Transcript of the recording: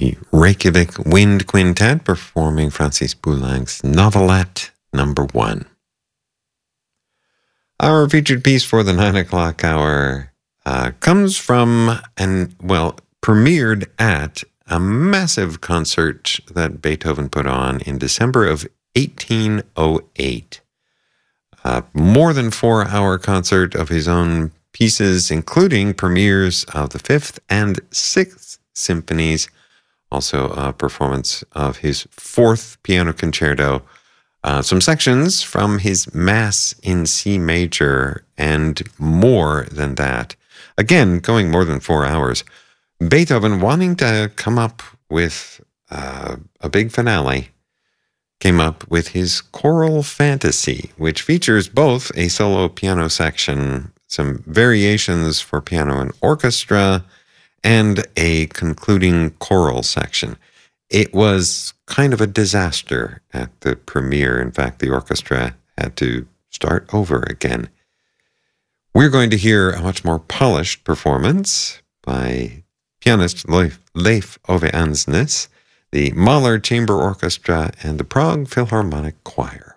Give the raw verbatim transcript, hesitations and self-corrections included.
the Reykjavik Wind Quintet performing Francis Boulang's Novelette number one. Our featured piece for the nine o'clock hour uh, comes from, and well, premiered at a massive concert that Beethoven put on in December of eighteen oh eight. A more than four-hour concert of his own pieces, including premieres of the Fifth and Sixth Symphonies, also a performance of his Fourth Piano Concerto, uh, some sections from his Mass in C major, and more than that. Again, going more than four hours. Beethoven, wanting to come up with uh, a big finale, came up with his Choral Fantasy, which features both a solo piano section, some variations for piano and orchestra, and a concluding choral section. It was kind of a disaster at the premiere. In fact, the orchestra had to start over again. We're going to hear a much more polished performance by pianist Leif, Leif Ove Ansnes, the Mahler Chamber Orchestra, and the Prague Philharmonic Choir.